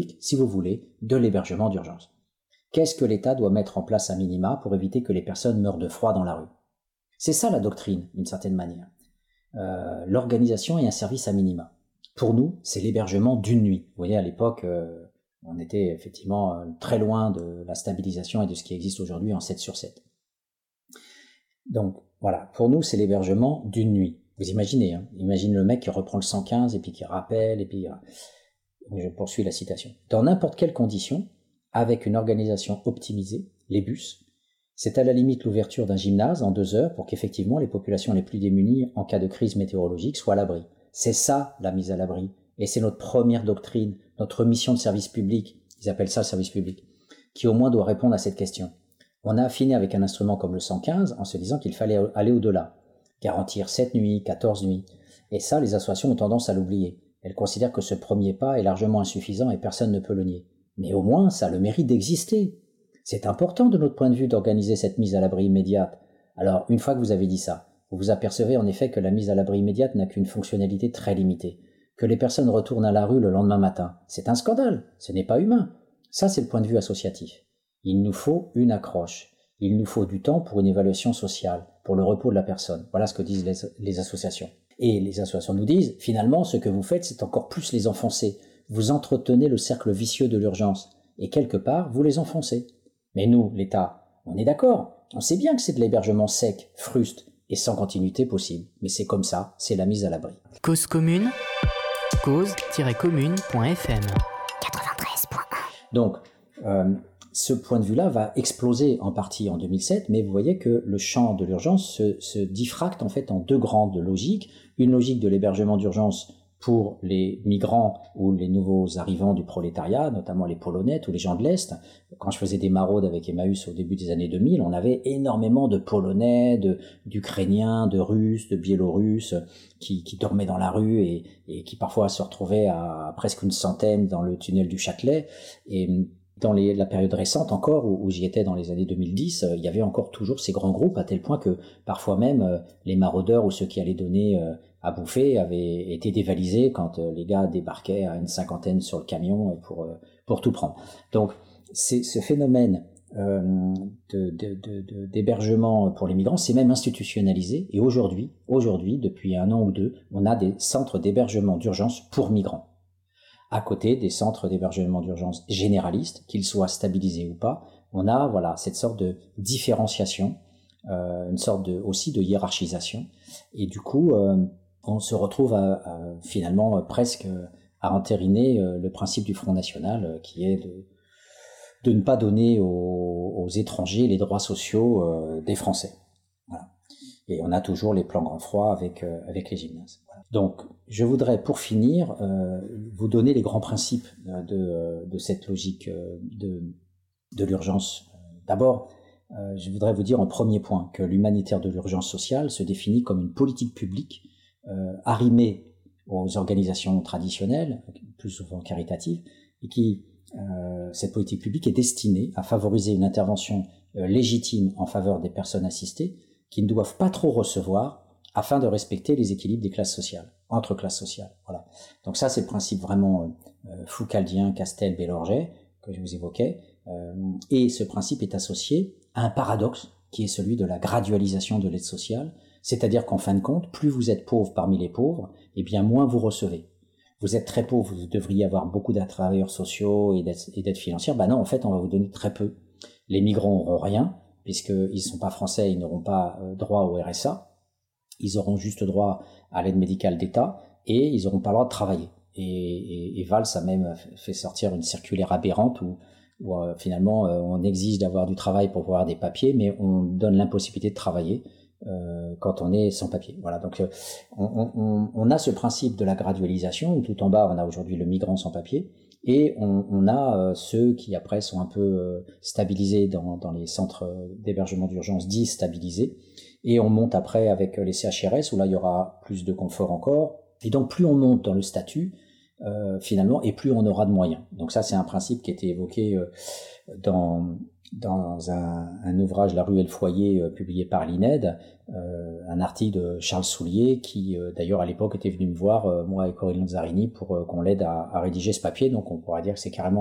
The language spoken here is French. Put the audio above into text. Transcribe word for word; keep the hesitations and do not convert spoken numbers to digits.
si vous voulez, de l'hébergement d'urgence. Qu'est-ce que l'État doit mettre en place à minima pour éviter que les personnes meurent de froid dans la rue? C'est ça la doctrine, d'une certaine manière. Euh, l'organisation et un service à minima. Pour nous, c'est l'hébergement d'une nuit. Vous voyez, à l'époque, euh, on était effectivement euh, très loin de la stabilisation et de ce qui existe aujourd'hui en sept sur sept. Donc, voilà, pour nous, c'est l'hébergement d'une nuit. Vous imaginez, hein, imagine le mec qui reprend le cent quinze et puis qui rappelle, et puis... Euh, je poursuis la citation. Dans n'importe quelle condition, avec une organisation optimisée, les bus, c'est à la limite l'ouverture d'un gymnase en deux heures pour qu'effectivement les populations les plus démunies en cas de crise météorologique soient à l'abri. C'est ça la mise à l'abri. Et c'est notre première doctrine, notre mission de service public, ils appellent ça le service public, qui au moins doit répondre à cette question. On a affiné avec un instrument comme le cent quinze en se disant qu'il fallait aller au-delà, garantir sept nuits, quatorze nuits. Et ça, les associations ont tendance à l'oublier. Elles considèrent que ce premier pas est largement insuffisant et personne ne peut le nier. Mais au moins, ça a le mérite d'exister. C'est important de notre point de vue d'organiser cette mise à l'abri immédiate. Alors, une fois que vous avez dit ça, vous vous apercevez en effet que la mise à l'abri immédiate n'a qu'une fonctionnalité très limitée. Que les personnes retournent à la rue le lendemain matin. C'est un scandale, ce n'est pas humain. Ça, c'est le point de vue associatif. Il nous faut une accroche. Il nous faut du temps pour une évaluation sociale, pour le repos de la personne. Voilà ce que disent les, les associations. Et les associations nous disent, finalement, ce que vous faites, c'est encore plus les enfoncer. Vous entretenez le cercle vicieux de l'urgence. Et quelque part, vous les enfoncez. Mais nous, l'État, on est d'accord. On sait bien que c'est de l'hébergement sec, fruste et sans continuité possible. Mais c'est comme ça, c'est la mise à l'abri. Cause commune, cause tiret commune point f m quatre-vingt-treize point un. Donc, euh, ce point de vue-là va exploser en partie en deux mille sept, mais vous voyez que le champ de l'urgence se, se diffracte en fait en deux grandes logiques. Une logique de l'hébergement d'urgence pour les migrants ou les nouveaux arrivants du prolétariat, notamment les Polonais ou les gens de l'Est. Quand je faisais des maraudes avec Emmaüs au début des années deux mille, on avait énormément de Polonais, de, d'Ukrainiens, de Russes, de Biélorusses qui, qui dormaient dans la rue et, et qui parfois se retrouvaient à presque une centaine dans le tunnel du Châtelet. Et dans les, la période récente encore, où, où j'y étais dans les années deux mille dix, euh, il y avait encore toujours ces grands groupes, à tel point que parfois même euh, les maraudeurs ou ceux qui allaient donner euh, à bouffer avaient été dévalisés quand euh, les gars débarquaient à une cinquantaine sur le camion pour, euh, pour tout prendre. Donc c'est, ce phénomène euh, de, de, de, de, d'hébergement pour les migrants, c'est même institutionnalisé. Et aujourd'hui, aujourd'hui, depuis un an ou deux, on a des centres d'hébergement d'urgence pour migrants, à côté des centres d'hébergement d'urgence généralistes, qu'ils soient stabilisés ou pas. On a voilà cette sorte de différenciation, euh, une sorte de, aussi de hiérarchisation, et du coup euh, on se retrouve à, à, finalement euh, presque à entériner euh, le principe du Front National, euh, qui est de, de ne pas donner aux, aux étrangers les droits sociaux euh, des Français. Voilà. Et on a toujours les plans grand froid avec, euh, avec les gymnases. Voilà. Donc, je voudrais, pour finir, euh, vous donner les grands principes de, de cette logique de, de l'urgence. D'abord, euh, je voudrais vous dire en premier point que l'humanitaire de l'urgence sociale se définit comme une politique publique euh, arrimée aux organisations traditionnelles, plus souvent caritatives, et qui, euh, cette politique publique est destinée à favoriser une intervention euh, légitime en faveur des personnes assistées qui ne doivent pas trop recevoir afin de respecter les équilibres des classes sociales, entre classes sociales. Voilà. Donc ça, c'est le principe vraiment euh, foucaldien, Castel, Bélorget, que je vous évoquais. Euh, et ce principe est associé à un paradoxe qui est celui de la gradualisation de l'aide sociale, c'est-à-dire qu'en fin de compte, plus vous êtes pauvre parmi les pauvres, et bien moins vous recevez. Vous êtes très pauvre, vous devriez avoir beaucoup de travailleurs sociaux et d'aides, et d'aides financières. Ben non, en fait, on va vous donner très peu. Les migrants n'auront rien, puisqu'ils ne sont pas français, ils n'auront pas droit au R S A. Ils auront juste droit à l'aide médicale d'État et ils n'auront pas le droit de travailler. Et, et, et Valls a même fait sortir une circulaire aberrante où, où euh, finalement euh, on exige d'avoir du travail pour avoir des papiers, mais on donne l'impossibilité de travailler euh, quand on est sans papier. Voilà. Donc euh, on, on, on a ce principe de la gradualisation où tout en bas on a aujourd'hui le migrant sans papier. Et on, on a euh, ceux qui après sont un peu euh, stabilisés dans, dans les centres d'hébergement d'urgence dits stabilisés. Et on monte après avec les C H R S où là il y aura plus de confort encore. Et donc plus on monte dans le statut euh, finalement et plus on aura de moyens. Donc ça c'est un principe qui a été évoqué euh, dans dans un, un ouvrage La Ruelle Foyer euh, publié par l'I N E D, euh, un article de Charles Soulier qui euh, d'ailleurs à l'époque était venu me voir, euh, moi et Corinne Lazzarini, pour euh, qu'on l'aide à, à rédiger ce papier, donc on pourra dire que c'est carrément